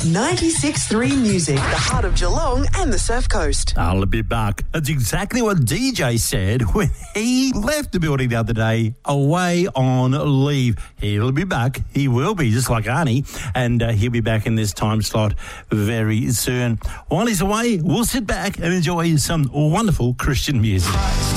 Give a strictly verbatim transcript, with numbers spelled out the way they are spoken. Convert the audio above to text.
ninety-six point three Music, the heart of Geelong and the Surf Coast. I'll be back. That's exactly what D J said when he left the building the other day away on leave. He'll be back. He will be, just like Arnie, and uh, he'll be back in this time slot very soon. While he's away, we'll sit back and enjoy some wonderful Christian music.